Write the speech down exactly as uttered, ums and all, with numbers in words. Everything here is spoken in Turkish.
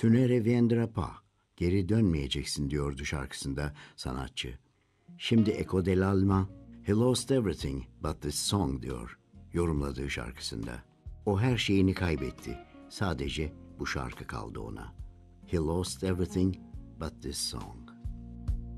Tu ne reviendras pas, geri dönmeyeceksin diyordu şarkısında sanatçı. Şimdi Echo del Alma, he lost everything but this song diyor yorumladığı şarkısında. O her şeyini kaybetti, sadece bu şarkı kaldı ona. He lost everything but this song.